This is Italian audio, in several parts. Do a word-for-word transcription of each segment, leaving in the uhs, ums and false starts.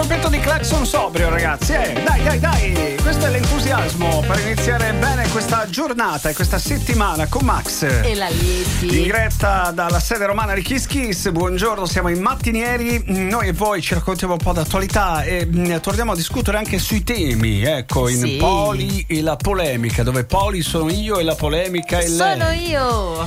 colpetto di clacson sobrio, ragazzi, eh. Dai, dai, dai. Questo è l'entusiasmo per iniziare bene questa giornata e questa settimana con Max e la Leti. in diretta dalla sede romana di Kiss Kiss. Buongiorno, siamo in mattinieri. Noi e voi ci raccontiamo un po' d'attualità e mh, torniamo a discutere anche sui temi, ecco, in Sì. Poli e la polemica, dove Poli sono io e la polemica è lei. Sono io.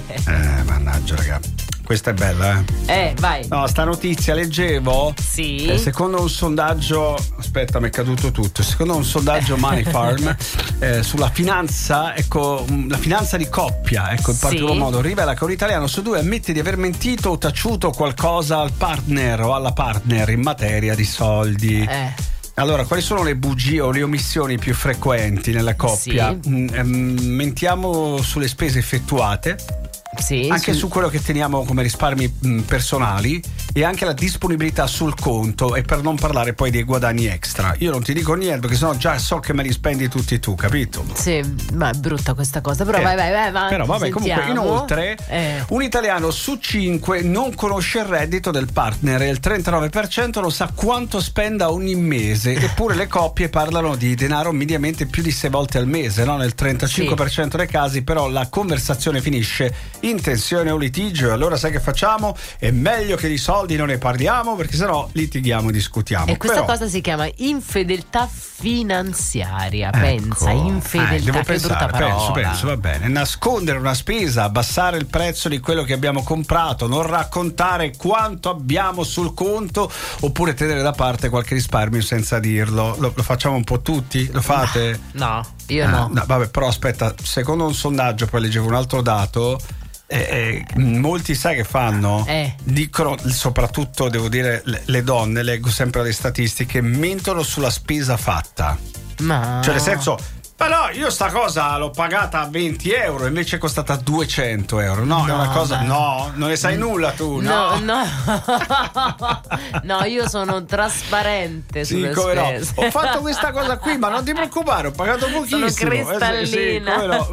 Eh, mannaggia, ragazzi. Questa è bella, eh? Eh, vai. No, sta notizia leggevo. Sì. Eh, secondo un sondaggio, aspetta, mi è caduto tutto. Secondo un sondaggio Money Farm eh, sulla finanza, ecco, la finanza di coppia, ecco, in Sì. particolar modo, rivela che un italiano su due ammette di aver mentito o taciuto qualcosa al partner o alla partner in materia di soldi. Eh. Allora, quali sono le bugie o le omissioni più frequenti nella coppia? Sì. Mm, ehm, mentiamo sulle spese effettuate. Sì, Anche su- su quello che teniamo come risparmi mh, personali e anche la disponibilità sul conto, e per non parlare poi dei guadagni extra. Io non ti dico niente perché sennò già so che me li spendi tutti tu, capito? Sì, ma è brutta questa cosa. Però Eh, vai, vai, vai, avanti, Però vabbè, comunque sentiamo. inoltre Eh. un italiano su cinque non conosce il reddito del partner e il trentanove per cento non sa quanto spenda ogni mese. Eppure le coppie parlano di denaro mediamente più di sei volte al mese, no? Nel trentacinque per cento dei casi però la conversazione finisce in tensione o litigio. Allora sai che facciamo? È meglio che di soldi non ne parliamo, perché sennò litighiamo e discutiamo. E questa Però, cosa si chiama infedeltà finanziaria. ecco, Pensa, infedeltà, eh, devo che pensare, brutta parola. penso, penso, va bene. Nascondere una spesa, abbassare il prezzo di quello che abbiamo comprato, non raccontare quanto abbiamo sul conto, oppure tenere da parte qualche risparmio senza dirlo. Lo, lo facciamo un po' tutti? Lo fate? No, io Ah, no. no, vabbè, però aspetta, secondo un sondaggio, poi leggevo un altro dato. Eh, eh, molti sai che fanno? Eh. Dicono, soprattutto devo dire le, le donne, leggo sempre le statistiche, mentono sulla spesa fatta. Ma Cioè nel senso, ma no, io sta cosa l'ho pagata a venti euro, invece è costata duecento euro. No, è No, una cosa, dai. no, non ne sai nulla tu, No, no? no, no, io sono trasparente Sì, sulle come no. spese. Ho fatto questa cosa qui, ma non ti preoccupare, ho pagato pochissimo. Sono Eh, sì, sì, cristallina. come no.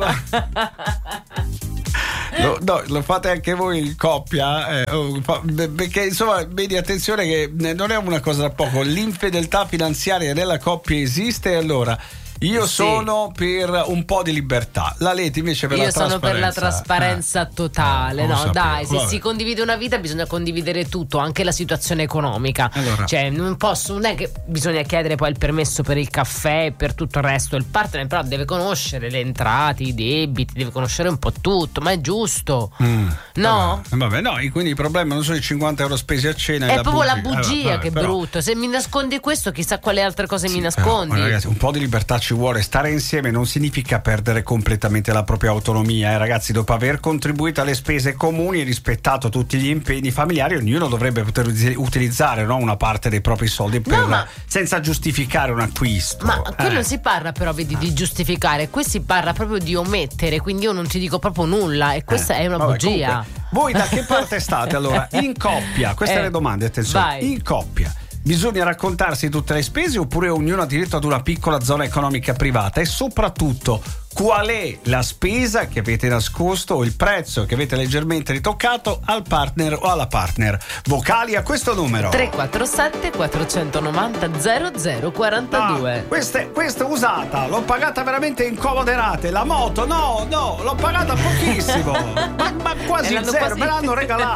Lo, no, lo fate anche voi in coppia, eh, oh, fa- be- perché insomma, vedi, attenzione che non è una cosa da poco, l'infedeltà finanziaria nella coppia esiste. E allora io Sì. sono per un po' di libertà, la Leti invece per Io la sono trasparenza. per la trasparenza Eh. totale. Eh, non lo No, sapevo. dai, se Vabbè. si condivide una vita bisogna condividere tutto, anche la situazione economica. Allora. Cioè, non posso, non è che bisogna chiedere poi il permesso per il caffè e per tutto il resto. Il partner però deve conoscere le entrate, i debiti, deve conoscere un po' tutto, ma è giusto. Mm. No? Vabbè, vabbè, no, e quindi il problema non sono i cinquanta euro spesi a cena, È la proprio la bugia. bugia, Eh, vabbè, che però- brutto. Se mi nascondi questo, chissà quale altre cose mi Però, nascondi. ragazzi, un po' di libertà ci vuole. Stare insieme non significa perdere completamente la propria autonomia, eh, ragazzi. Dopo aver contribuito alle spese comuni e rispettato tutti gli impegni familiari, ognuno dovrebbe poter usi- utilizzare, no, una parte dei propri soldi per, No, ma- senza giustificare un acquisto. Ma qui Eh. non si parla però, vedi, di giustificare, qui si parla proprio di omettere, quindi io non ti dico proprio nulla e questa Eh, è una vabbè, bugia. comunque, voi da che parte state allora? In coppia, queste Eh, le domande, attenzione. vai. In coppia bisogna raccontarsi tutte le spese oppure ognuno ha diritto ad una piccola zona economica privata? E soprattutto, qual è la spesa che avete nascosto o il prezzo che avete leggermente ritoccato al partner o alla partner? Vocali a questo numero. tre quattro sette quattro nove zero zero zero quattro due. Ah, questa, è, questa è usata, l'ho pagata veramente in comode rate. La moto, no, no, l'ho pagata pochissimo, ma, ma quasi E l'hanno zero, quasi- me l'hanno regalata.